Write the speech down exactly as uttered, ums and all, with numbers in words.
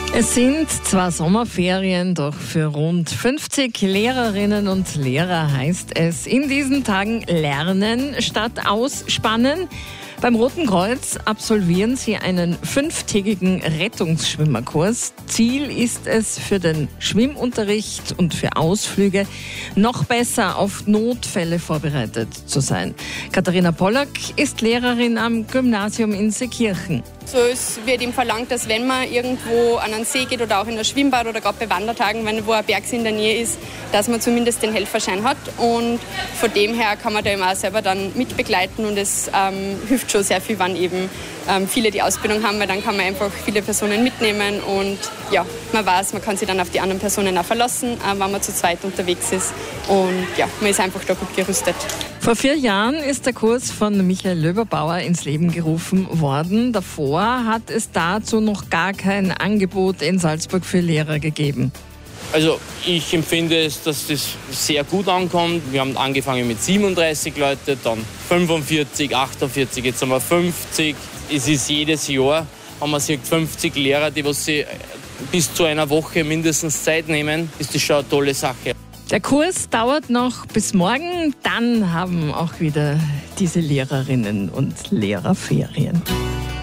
Es sind zwar Sommerferien, doch für rund fünfzig Lehrerinnen und Lehrer heißt es in diesen Tagen lernen statt ausspannen. Beim Roten Kreuz absolvieren sie einen fünftägigen Rettungsschwimmerkurs. Ziel ist es, für den Schwimmunterricht und für Ausflüge noch besser auf Notfälle vorbereitet zu sein. Katharina Pollack ist Lehrerin am Gymnasium in Seekirchen. So, es wird ihm verlangt, dass wenn man irgendwo an einen See geht oder auch in ein Schwimmbad oder gerade bei Wandertagen, wenn wo ein Berg in der Nähe ist, dass man zumindest den Helferschein hat. Und von dem her kann man da eben auch selber dann mitbegleiten und es ähm, hilft schon sehr viel, wenn eben ähm, viele die Ausbildung haben, weil dann kann man einfach viele Personen mitnehmen und ja, man weiß, man kann sich dann auf die anderen Personen auch verlassen, äh, wenn man zu zweit unterwegs ist und ja, man ist einfach da gut gerüstet. Vor vier Jahren ist der Kurs von Michael Löberbauer ins Leben gerufen worden. Davor hat es dazu noch gar kein Angebot in Salzburg für Lehrer gegeben. Also ich empfinde es, dass das sehr gut ankommt. Wir haben angefangen mit siebenunddreißig Leute, dann fünfundvierzig, achtundvierzig, jetzt haben wir fünfzig. Es ist jedes Jahr, haben wir circa fünfzig Lehrer, die was sie bis zu einer Woche mindestens Zeit nehmen. Ist das schon eine tolle Sache. Der Kurs dauert noch bis morgen, dann haben auch wieder diese Lehrerinnen und Lehrer Ferien.